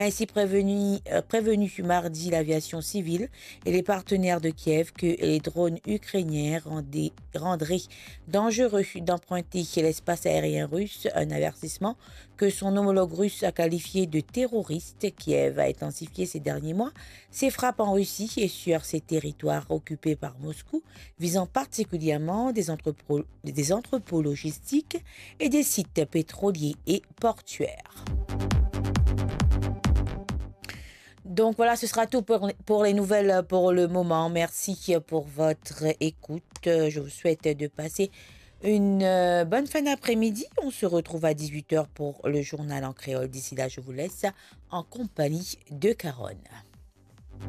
ainsi prévenu mardi l'aviation civile et les partenaires de Kiev que les drones ukrainiens rendraient dangereux d'emprunter l'espace aérien russe, un avertissement que son homologue russe a qualifié de terroriste. Kiev a intensifié ces derniers mois ses frappes en Russie et sur ses territoires occupés par Moscou, visant particulièrement des entrepôts logistiques et des sites pétroliers et portuaires. Donc voilà, ce sera tout pour les nouvelles pour le moment. Merci pour votre écoute. Je vous souhaite de passer une bonne fin d'après-midi. On se retrouve à 18 h pour le journal en créole. D'ici là, je vous laisse en compagnie de Caronne.